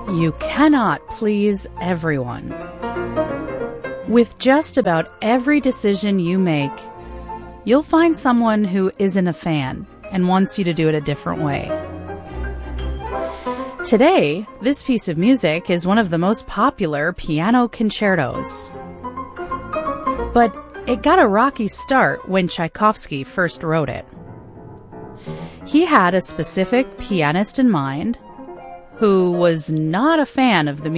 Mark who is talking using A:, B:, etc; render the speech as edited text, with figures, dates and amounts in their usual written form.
A: You cannot please everyone. With just about every decision you make, you'll find someone who isn't a fan and wants you to do it a different way. Today, this piece of music is one of the most popular piano concertos. But it got a rocky start when Tchaikovsky first wrote it. He had a specific pianist in mind who was not a fan of the